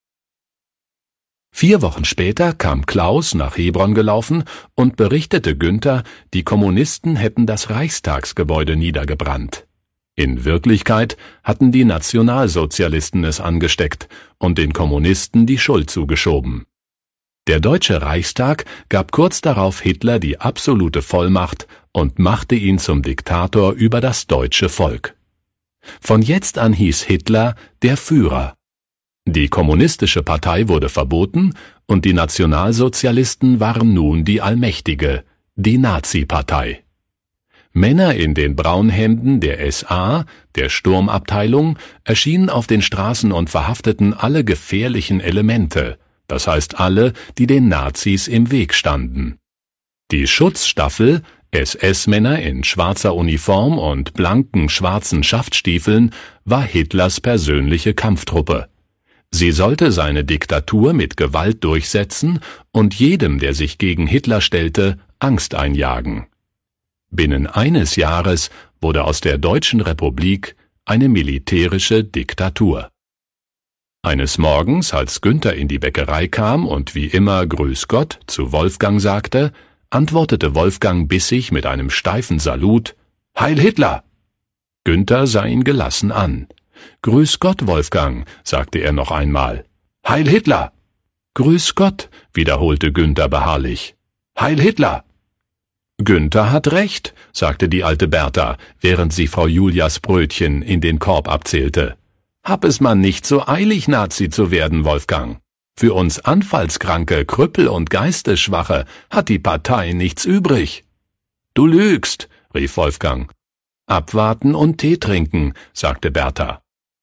Vier Wochen später kam Klaus nach Hebron gelaufen und berichtete Günther, die Kommunisten hätten das Reichstagsgebäude niedergebrannt. In Wirklichkeit hatten die Nationalsozialisten es angesteckt und den Kommunisten die Schuld zugeschoben. Der Deutsche Reichstag gab kurz darauf Hitler die absolute Vollmacht und machte ihn zum Diktator über das deutsche Volk. Von jetzt an hieß Hitler der Führer. Die kommunistische Partei wurde verboten und die Nationalsozialisten waren nun die Allmächtige, die Nazi-Partei. Männer in den Braunhemden der S A, der Sturmabteilung, erschienen auf den Straßen und verhafteten alle gefährlichen Elemente, das heißt alle, die den Nazis im Weg standen. Die Schutzstaffel, S S-Männer in schwarzer Uniform und blanken schwarzen Schaftstiefeln, war Hitlers persönliche Kampftruppe. Sie sollte seine Diktatur mit Gewalt durchsetzen und jedem, der sich gegen Hitler stellte, Angst einjagen. Binnen eines Jahres wurde aus der Deutschen Republik eine militärische Diktatur. Eines Morgens, als Günther in die Bäckerei kam und wie immer »Grüß Gott« zu Wolfgang sagte, antwortete Wolfgang bissig mit einem steifen Salut, »Heil Hitler!« Günther sah ihn gelassen an. »Grüß Gott, Wolfgang«, sagte er noch einmal. »Heil Hitler!« »Grüß Gott«, wiederholte Günther beharrlich. »Heil Hitler!« »Günther hat recht«, sagte die alte Bertha, während sie Frau Julias Brötchen in den Korb abzählte. »Hab es man nicht so eilig, Nazi zu werden, Wolfgang. Für uns Anfallskranke, Krüppel und Geistesschwache hat die Partei nichts übrig.« »Du lügst«, rief Wolfgang. »Abwarten und Tee trinken«, sagte Bertha.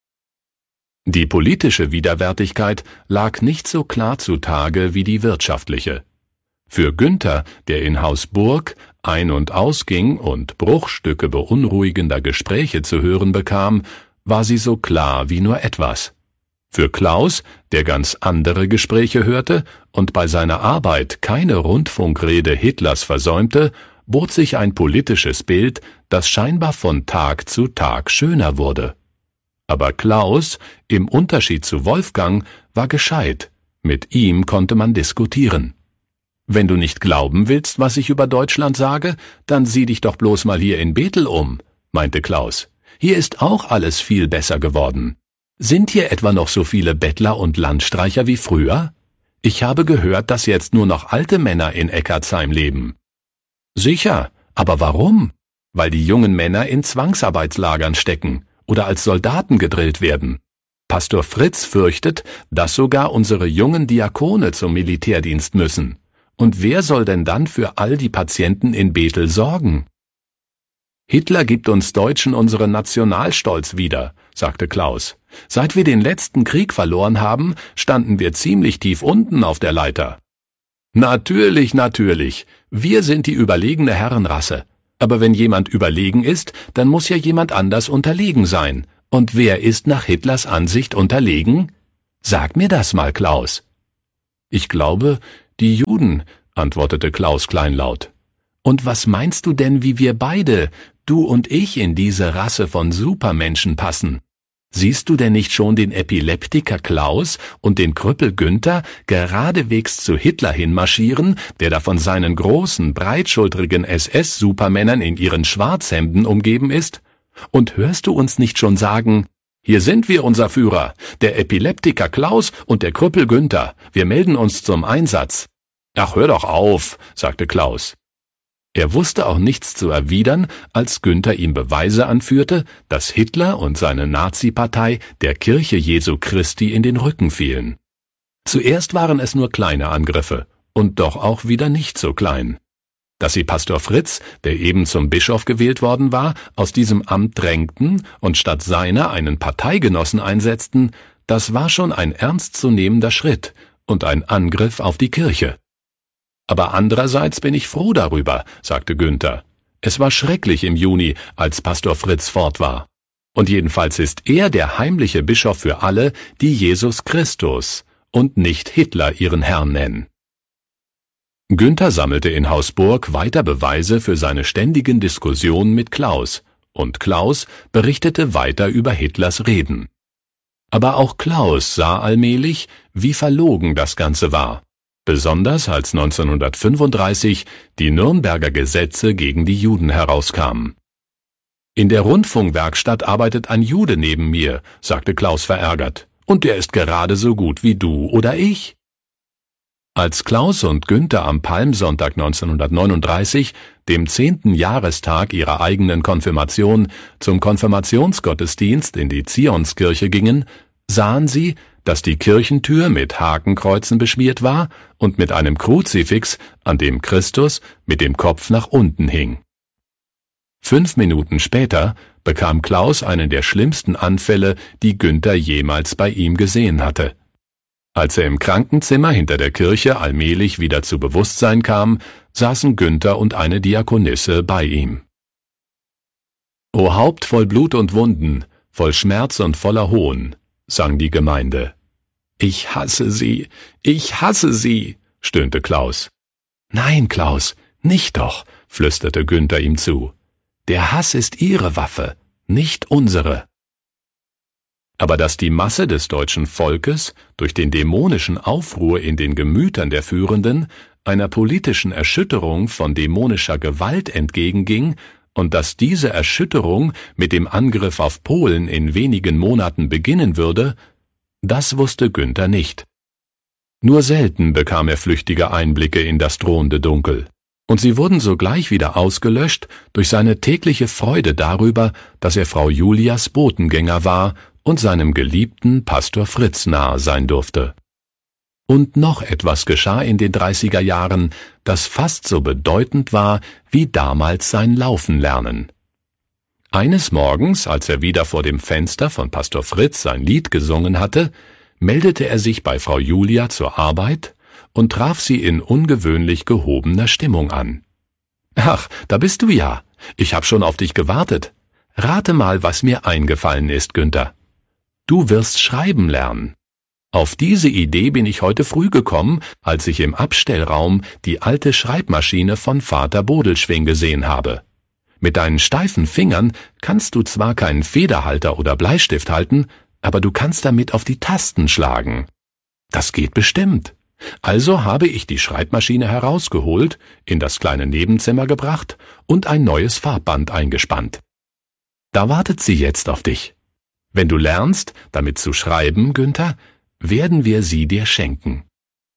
Die politische Widerwärtigkeit lag nicht so klar zutage wie die wirtschaftliche. Für Günther, der in Haus Burg ein- und ausging und Bruchstücke beunruhigender Gespräche zu hören bekam, war sie so klar wie nur etwas. Für Klaus, der ganz andere Gespräche hörte und bei seiner Arbeit keine Rundfunkrede Hitlers versäumte, bot sich ein politisches Bild, das scheinbar von Tag zu Tag schöner wurde. Aber Klaus, im Unterschied zu Wolfgang, war gescheit, mit ihm konnte man diskutieren. »Wenn du nicht glauben willst, was ich über Deutschland sage, dann sieh dich doch bloß mal hier in Bethel um«, meinte Klaus. »Hier ist auch alles viel besser geworden. Sind hier etwa noch so viele Bettler und Landstreicher wie früher? Ich habe gehört, dass jetzt nur noch alte Männer in Eckartsheim leben.« »Sicher, aber warum? Weil die jungen Männer in Zwangsarbeitslagern stecken oder als Soldaten gedrillt werden. Pastor Fritz fürchtet, dass sogar unsere jungen Diakone zum Militärdienst müssen. Und wer soll denn dann für all die Patienten in Bethel sorgen?« »Hitler gibt uns Deutschen unseren Nationalstolz wieder«, sagte Klaus. »Seit wir den letzten Krieg verloren haben, standen wir ziemlich tief unten auf der Leiter.« »Natürlich, natürlich. Wir sind die überlegene Herrenrasse. Aber wenn jemand überlegen ist, dann muss ja jemand anders unterlegen sein. Und wer ist nach Hitlers Ansicht unterlegen? Sag mir das mal, Klaus. Ich glaube, die Juden, antwortete Klaus kleinlaut. Und was meinst du denn, wie wir beide, du und ich, in diese Rasse von Supermenschen passen? Siehst du denn nicht schon den Epileptiker Klaus und den Krüppel Günther geradewegs zu Hitler hinmarschieren, der da von seinen großen, breitschultrigen S S-Supermännern in ihren Schwarzhemden umgeben ist? Und hörst du uns nicht schon sagen, hier sind wir, unser Führer, der Epileptiker Klaus und der Krüppel Günther, wir melden uns zum Einsatz. Ach, hör doch auf, sagte Klaus. Er wusste auch nichts zu erwidern, als Günther ihm Beweise anführte, dass Hitler und seine Nazi-Partei der Kirche Jesu Christi in den Rücken fielen. Zuerst waren es nur kleine Angriffe, und doch auch wieder nicht so klein. Dass sie Pastor Fritz, der eben zum Bischof gewählt worden war, aus diesem Amt drängten und statt seiner einen Parteigenossen einsetzten, das war schon ein ernstzunehmender Schritt und ein Angriff auf die Kirche. Aber andererseits bin ich froh darüber, sagte Günther. Es war schrecklich im Juni, als Pastor Fritz fort war. Und jedenfalls ist er der heimliche Bischof für alle, die Jesus Christus und nicht Hitler ihren Herrn nennen. Günther sammelte in Hausburg weiter Beweise für seine ständigen Diskussionen mit Klaus, und Klaus berichtete weiter über Hitlers Reden. Aber auch Klaus sah allmählich, wie verlogen das Ganze war. Besonders als neunzehnhundertfünfunddreißig die Nürnberger Gesetze gegen die Juden herauskamen. »In der Rundfunkwerkstatt arbeitet ein Jude neben mir«, sagte Klaus verärgert, »und der ist gerade so gut wie du oder ich.« Als Klaus und Günther am Palmsonntag neunzehnhundertneununddreißig, dem zehnten Jahrestag ihrer eigenen Konfirmation, zum Konfirmationsgottesdienst in die Zionskirche gingen, sahen sie, dass die Kirchentür mit Hakenkreuzen beschmiert war und mit einem Kruzifix, an dem Christus mit dem Kopf nach unten hing. Fünf Minuten später bekam Klaus einen der schlimmsten Anfälle, die Günther jemals bei ihm gesehen hatte. Als er im Krankenzimmer hinter der Kirche allmählich wieder zu Bewusstsein kam, saßen Günther und eine Diakonisse bei ihm. »O Haupt voll Blut und Wunden, voll Schmerz und voller Hohn«, sang die Gemeinde. »Ich hasse Sie, ich hasse Sie«, stöhnte Klaus. »Nein, Klaus, nicht doch«, flüsterte Günther ihm zu. »Der Hass ist Ihre Waffe, nicht unsere.« Aber dass die Masse des deutschen Volkes durch den dämonischen Aufruhr in den Gemütern der Führenden einer politischen Erschütterung von dämonischer Gewalt entgegenging und dass diese Erschütterung mit dem Angriff auf Polen in wenigen Monaten beginnen würde, das wusste Günther nicht. Nur selten bekam er flüchtige Einblicke in das drohende Dunkel, und sie wurden sogleich wieder ausgelöscht durch seine tägliche Freude darüber, dass er Frau Julias Botengänger war und seinem geliebten Pastor Fritz nahe sein durfte. Und noch etwas geschah in den dreißiger Jahren, das fast so bedeutend war wie damals sein Laufenlernen. Eines Morgens, als er wieder vor dem Fenster von Pastor Fritz sein Lied gesungen hatte, meldete er sich bei Frau Julia zur Arbeit und traf sie in ungewöhnlich gehobener Stimmung an. »Ach, da bist du ja. Ich hab schon auf dich gewartet. Rate mal, was mir eingefallen ist, Günther. Du wirst schreiben lernen. Auf diese Idee bin ich heute früh gekommen, als ich im Abstellraum die alte Schreibmaschine von Vater Bodelschwing gesehen habe. Mit deinen steifen Fingern kannst du zwar keinen Federhalter oder Bleistift halten, aber du kannst damit auf die Tasten schlagen. Das geht bestimmt. Also habe ich die Schreibmaschine herausgeholt, in das kleine Nebenzimmer gebracht und ein neues Farbband eingespannt. Da wartet sie jetzt auf dich. Wenn du lernst, damit zu schreiben, Günther, werden wir sie dir schenken.«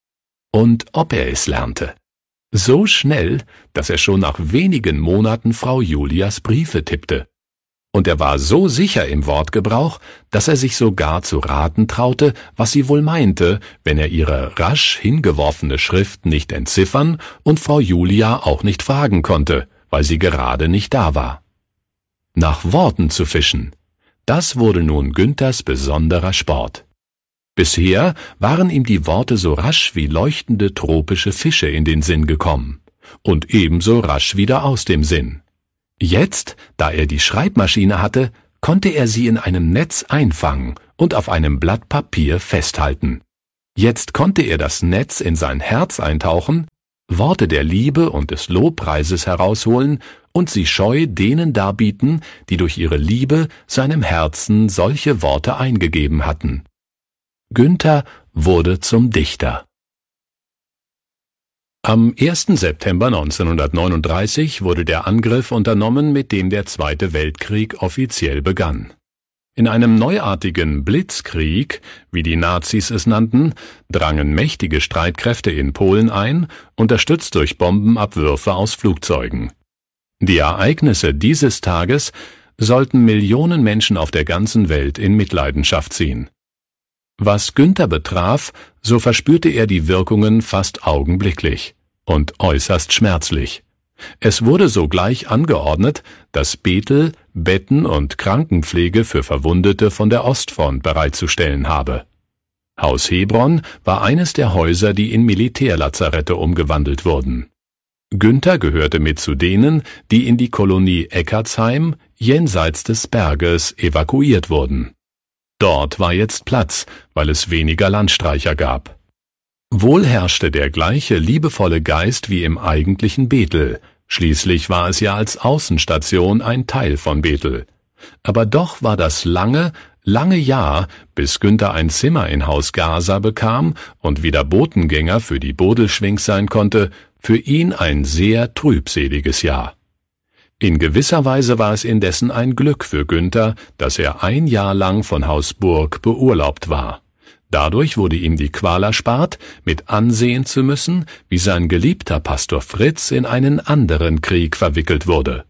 Und ob er es lernte. So schnell, dass er schon nach wenigen Monaten Frau Julias Briefe tippte. Und er war so sicher im Wortgebrauch, dass er sich sogar zu raten traute, was sie wohl meinte, wenn er ihre rasch hingeworfene Schrift nicht entziffern und Frau Julia auch nicht fragen konnte, weil sie gerade nicht da war. Nach Worten zu fischen, das wurde nun Günthers besonderer Sport. Bisher waren ihm die Worte so rasch wie leuchtende tropische Fische in den Sinn gekommen und ebenso rasch wieder aus dem Sinn. Jetzt, da er die Schreibmaschine hatte, konnte er sie in einem Netz einfangen und auf einem Blatt Papier festhalten. Jetzt konnte er das Netz in sein Herz eintauchen, Worte der Liebe und des Lobpreises herausholen und sie scheu denen darbieten, die durch ihre Liebe seinem Herzen solche Worte eingegeben hatten. Günther wurde zum Dichter. Am ersten September neunzehnhundertneununddreißig wurde der Angriff unternommen, mit dem der Zweite Weltkrieg offiziell begann. In einem neuartigen Blitzkrieg, wie die Nazis es nannten, drangen mächtige Streitkräfte in Polen ein, unterstützt durch Bombenabwürfe aus Flugzeugen. Die Ereignisse dieses Tages sollten Millionen Menschen auf der ganzen Welt in Mitleidenschaft ziehen. Was Günther betraf, so verspürte er die Wirkungen fast augenblicklich und äußerst schmerzlich. Es wurde sogleich angeordnet, dass Bethel Betten und Krankenpflege für Verwundete von der Ostfront bereitzustellen habe. Haus Hebron war eines der Häuser, die in Militärlazarette umgewandelt wurden. Günther gehörte mit zu denen, die in die Kolonie Eckartsheim jenseits des Berges evakuiert wurden. Dort war jetzt Platz, weil es weniger Landstreicher gab. Wohl herrschte der gleiche liebevolle Geist wie im eigentlichen Bethel, schließlich war es ja als Außenstation ein Teil von Bethel. Aber doch war das lange, lange Jahr, bis Günther ein Zimmer in Haus Gaza bekam und wieder Botengänger für die Bodelschwingh sein konnte, für ihn ein sehr trübseliges Jahr. In gewisser Weise war es indessen ein Glück für Günther, dass er ein Jahr lang von Haus Burg beurlaubt war. Dadurch wurde ihm die Qual erspart, mit ansehen zu müssen, wie sein geliebter Pastor Fritz in einen anderen Krieg verwickelt wurde.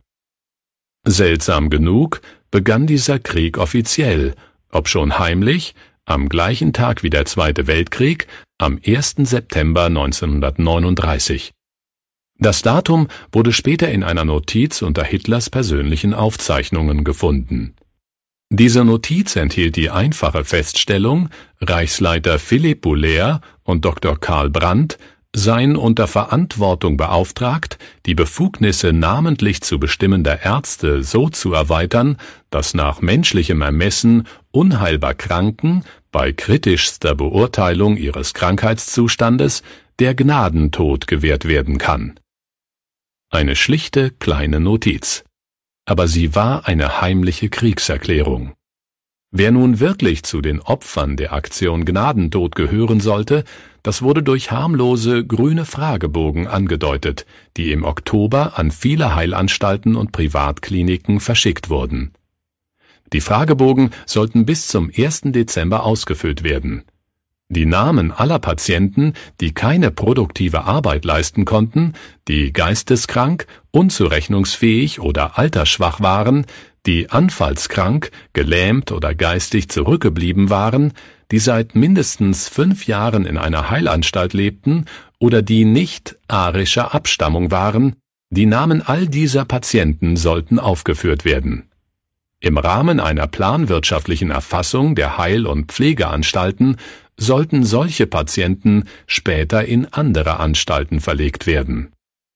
Seltsam genug begann dieser Krieg offiziell, obschon heimlich, am gleichen Tag wie der Zweite Weltkrieg, am ersten September neunzehnhundertneununddreißig. Das Datum wurde später in einer Notiz unter Hitlers persönlichen Aufzeichnungen gefunden. Diese Notiz enthielt die einfache Feststellung, Reichsleiter Philipp Boulère und Doktor Karl Brandt seien unter Verantwortung beauftragt, die Befugnisse namentlich zu bestimmender Ärzte so zu erweitern, dass nach menschlichem Ermessen unheilbar Kranken bei kritischster Beurteilung ihres Krankheitszustandes der Gnadentod gewährt werden kann. Eine schlichte kleine Notiz. Aber sie war eine heimliche Kriegserklärung. Wer nun wirklich zu den Opfern der Aktion Gnadentod gehören sollte, das wurde durch harmlose grüne Fragebogen angedeutet, die im Oktober an viele Heilanstalten und Privatkliniken verschickt wurden. Die Fragebogen sollten bis zum ersten Dezember ausgefüllt werden. Die Namen aller Patienten, die keine produktive Arbeit leisten konnten, die geisteskrank, unzurechnungsfähig oder altersschwach waren, die anfallskrank, gelähmt oder geistig zurückgeblieben waren, die seit mindestens fünf Jahren in einer Heilanstalt lebten oder die nicht arischer Abstammung waren, die Namen all dieser Patienten sollten aufgeführt werden. Im Rahmen einer planwirtschaftlichen Erfassung der Heil- und Pflegeanstalten sollten solche Patienten später in andere Anstalten verlegt werden.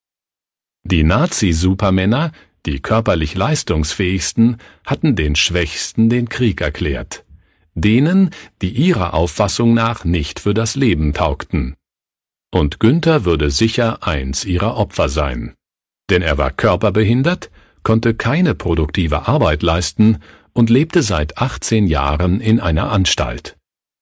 Die Nazi-Supermänner, die körperlich leistungsfähigsten, hatten den Schwächsten den Krieg erklärt. Denen, die ihrer Auffassung nach nicht für das Leben taugten. Und Günther würde sicher eins ihrer Opfer sein. Denn er war körperbehindert, konnte keine produktive Arbeit leisten und lebte seit achtzehn Jahren in einer Anstalt.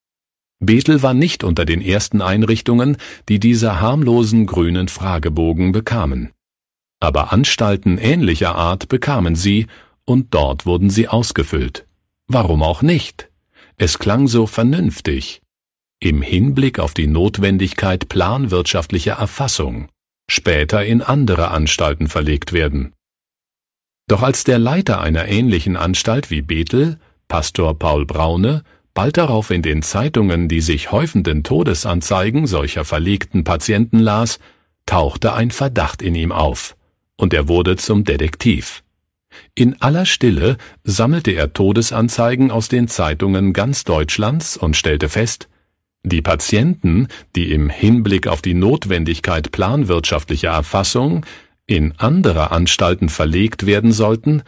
Bethel war nicht unter den ersten Einrichtungen, die diese harmlosen grünen Fragebogen bekamen. Aber Anstalten ähnlicher Art bekamen sie, und dort wurden sie ausgefüllt. Warum auch nicht? Es klang so vernünftig. Im Hinblick auf die Notwendigkeit planwirtschaftlicher Erfassung, später in andere Anstalten verlegt werden. Doch als der Leiter einer ähnlichen Anstalt wie Bethel, Pastor Paul Braune, bald darauf in den Zeitungen die sich häufenden Todesanzeigen solcher verlegten Patienten las, tauchte ein Verdacht in ihm auf, und er wurde zum Detektiv. In aller Stille sammelte er Todesanzeigen aus den Zeitungen ganz Deutschlands und stellte fest, die Patienten, die im Hinblick auf die Notwendigkeit planwirtschaftlicher Erfassung in andere Anstalten verlegt werden sollten,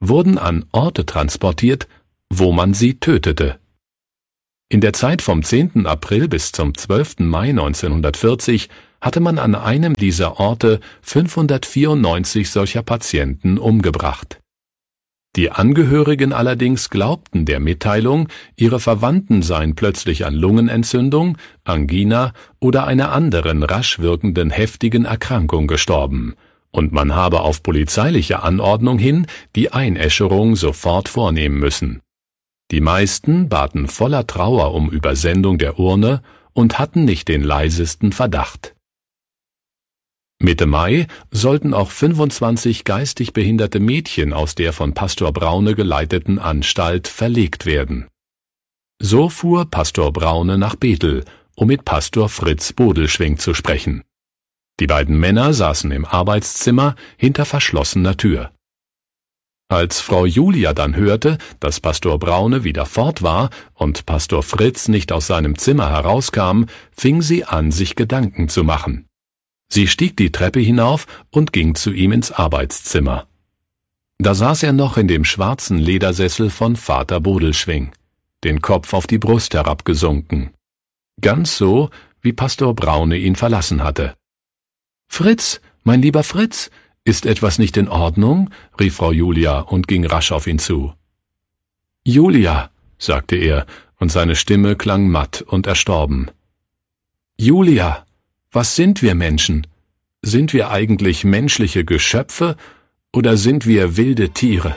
wurden an Orte transportiert, wo man sie tötete. In der Zeit vom zehnten April bis zum zwölften Mai neunzehnhundertvierzig hatte man an einem dieser Orte fünfhundertvierundneunzig solcher Patienten umgebracht. Die Angehörigen allerdings glaubten der Mitteilung, ihre Verwandten seien plötzlich an Lungenentzündung, Angina oder einer anderen rasch wirkenden heftigen Erkrankung gestorben, und man habe auf polizeiliche Anordnung hin die Einäscherung sofort vornehmen müssen. Die meisten baten voller Trauer um Übersendung der Urne und hatten nicht den leisesten Verdacht. Mitte Mai sollten auch fünfundzwanzig geistig behinderte Mädchen aus der von Pastor Braune geleiteten Anstalt verlegt werden. So fuhr Pastor Braune nach Bethel, um mit Pastor Fritz Bodelschwingh zu sprechen. Die beiden Männer saßen im Arbeitszimmer hinter verschlossener Tür. Als Frau Julia dann hörte, dass Pastor Braune wieder fort war und Pastor Fritz nicht aus seinem Zimmer herauskam, fing sie an, sich Gedanken zu machen. Sie stieg die Treppe hinauf und ging zu ihm ins Arbeitszimmer. Da saß er noch in dem schwarzen Ledersessel von Vater Bodelschwingh, den Kopf auf die Brust herabgesunken. Ganz so, wie Pastor Braune ihn verlassen hatte. »Fritz, mein lieber Fritz, ist etwas nicht in Ordnung?« rief Frau Julia und ging rasch auf ihn zu. »Julia«, sagte er, und seine Stimme klang matt und erstorben. »Julia, was sind wir Menschen? Sind wir eigentlich menschliche Geschöpfe oder sind wir wilde Tiere?«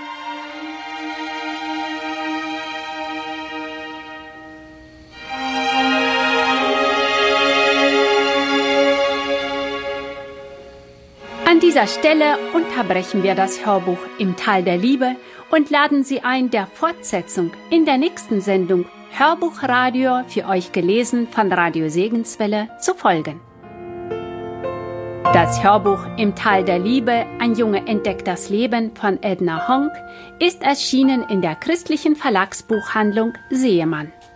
An dieser Stelle unterbrechen wir das Hörbuch im Tal der Liebe und laden Sie ein, der Fortsetzung in der nächsten Sendung Hörbuchradio für euch gelesen von Radio Segenswelle zu folgen. Das Hörbuch Im Tal der Liebe, ein Junge entdeckt das Leben von Edna Honk ist erschienen in der christlichen Verlagsbuchhandlung Seemann.